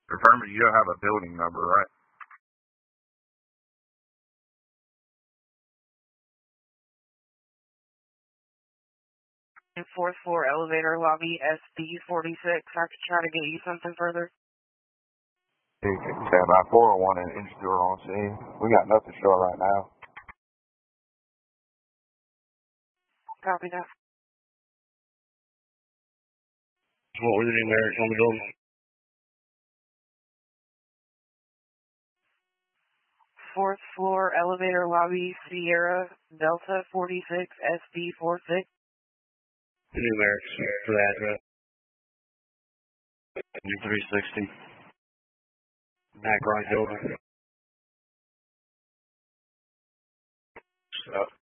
Confirm you don't have a building number, right? Fourth floor elevator lobby SB46. I could try to get you something further. Stand by 401 and Insta on scene. We got nothing short right now. Copy that. What were the numerics on the building? Fourth floor elevator lobby Sierra Delta 46 SB46. The numerics for the address. 360. Back right building.